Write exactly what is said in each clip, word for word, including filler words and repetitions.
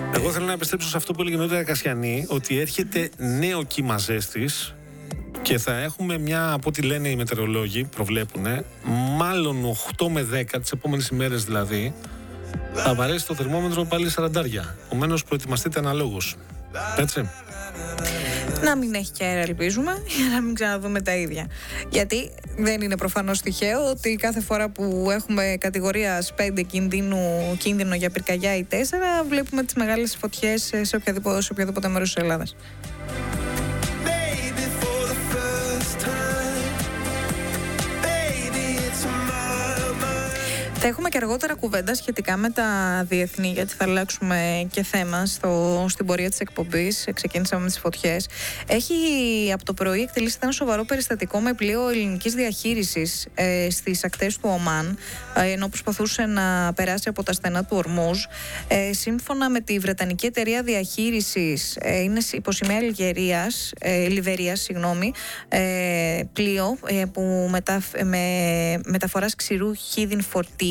Εγώ θέλω να επιστρέψω σε αυτό που έλεγε νωρίτερα Κασιανή, ότι έρχεται νέο κύμα ζέστης και θα έχουμε μια, από ό,τι λένε οι μετεωρολόγοι, προβλέπουν, μάλλον οκτώ με δέκα, τις επόμενες ημέρες δηλαδή, θα βαρέσει το θερμόμετρο πάλι σαραντάρια. Επομένως, προετοιμαστείτε αναλόγως. Έτσι. Να μην έχει και αέρα, ελπίζουμε, για να μην ξαναδούμε τα ίδια. Γιατί δεν είναι προφανώς τυχαίο ότι κάθε φορά που έχουμε κατηγορία πέντε κίνδυνο, κίνδυνο για πυρκαγιά ή τέσσερα, βλέπουμε τις μεγάλες φωτιές σε οποιαδήποτε, σε οποιαδήποτε μέρος της Ελλάδας. Θα έχουμε και αργότερα κουβέντα σχετικά με τα διεθνή, γιατί θα αλλάξουμε και θέμα στο, στην πορεία της εκπομπής. Ξεκίνησαμε με τις φωτιές. Έχει από το πρωί εκτελήσει ένα σοβαρό περιστατικό με πλοίο ελληνικής διαχείρισης ε, στις ακτές του Ομάν, ε, ενώ προσπαθούσε να περάσει από τα στενά του Ορμούζ. Ε, σύμφωνα με τη Βρετανική εταιρεία διαχείρισης, ε, είναι υποσημαία Λιβερίας, ε, Λιβερίας, συγγνώμη, ε, πλοίο ε, που μετα, με μεταφοράς ξηρού χίδιν φορτίου.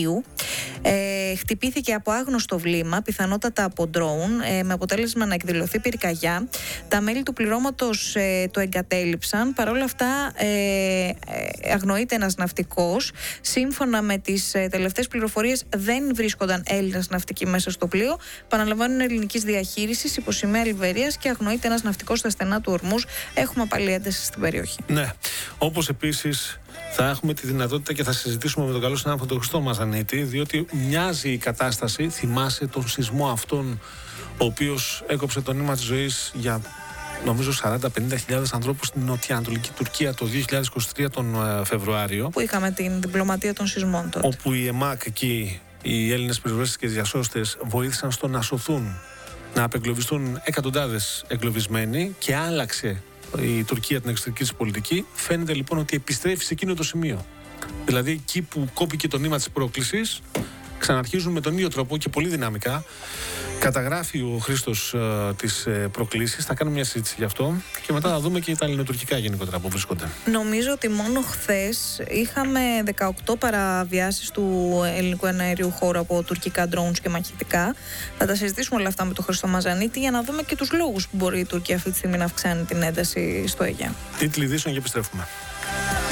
Ε, χτυπήθηκε από άγνωστο βλήμα, πιθανότατα από ντρόουν, ε, με αποτέλεσμα να εκδηλωθεί πυρκαγιά. Τα μέλη του πληρώματος ε, το εγκατέλειψαν. Παρ' όλα αυτά, ε, ε, αγνοείται ένας ναυτικός. Σύμφωνα με τις ε, τελευταίες πληροφορίες, δεν βρίσκονταν Έλληνας ναυτικοί μέσα στο πλοίο. Παραλαμβάνουν ελληνικής διαχείρισης, υποσημαία Λιβερίας, και αγνοείται ένας ναυτικός στα στενά του Ορμούζ. Έχουμε πάλι ένταση στην περιοχή. Ναι. Όπως επίσης θα έχουμε τη δυνατότητα και θα συζητήσουμε με τον καλό συνάδελφο τον Χριστό Μαζανίτη, διότι μοιάζει η κατάσταση, θυμάσαι τον σεισμό αυτόν, ο οποίος έκοψε το νήμα της ζωής για νομίζω σαράντα με πενήντα χιλιάδες ανθρώπους στην νοτιοανατολική Τουρκία το δύο χιλιάδες είκοσι τρία τον Φεβρουάριο. Που είχαμε την διπλωματία των σεισμών τότε. Όπου η ΕΜΑΚ εκεί, οι Έλληνες πυροσβέστες και διασώστες, βοήθησαν στο να σωθούν, να απεγκλωβιστούν εκατοντάδες εγκλωβισμένοι, και άλλαξε η Τουρκία την εξωτερική της πολιτική. Φαίνεται λοιπόν ότι επιστρέφει σε εκείνο το σημείο. Δηλαδή εκεί που κόπηκε το νήμα της πρόκλησης, ξαναρχίζουν με τον ίδιο τρόπο και πολύ δυναμικά. Καταγράφει ο Χρήστος uh, τις uh, προκλήσεις, θα κάνουμε μια συζήτηση γι' αυτό και μετά θα δούμε και τα ελληνοτουρκικά γενικότερα που βρίσκονται. Νομίζω ότι μόνο χθες είχαμε δεκαοκτώ παραβιάσεις του ελληνικού εναερίου χώρου από τουρκικά drones και μαχητικά. Θα τα συζητήσουμε όλα αυτά με τον Χρήστο Μαζανίτη για να δούμε και τους λόγους που μπορεί η Τουρκία αυτή τη στιγμή να αυξάνει την ένταση στο Αιγαίο. Τίτλοι ειδήσεων και επιστρέφουμε.